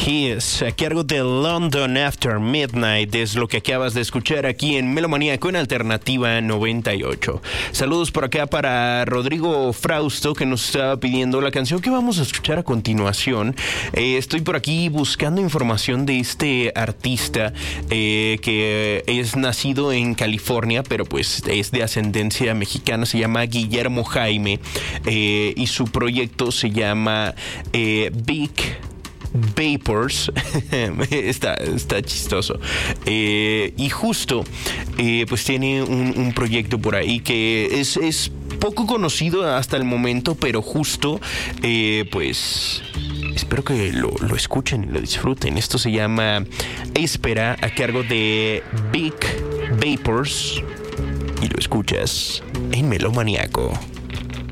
His, a cargo de London After Midnight, es lo que acabas de escuchar aquí en Melomaníaco en Alternativa 98. Saludos por acá para Rodrigo Frausto, que nos estaba pidiendo la canción que vamos a escuchar a continuación. Estoy por aquí buscando información de este artista que es nacido en California, pero pues es de ascendencia mexicana. Se llama Guillermo Jaime y su proyecto se llama Big Vapors. está chistoso. Y justo pues tiene un proyecto por ahí que es poco conocido hasta el momento, pero justo pues espero que lo escuchen y lo disfruten. Esto se llama Espera, a cargo de Big Vapors, y lo escuchas en Melomaníaco.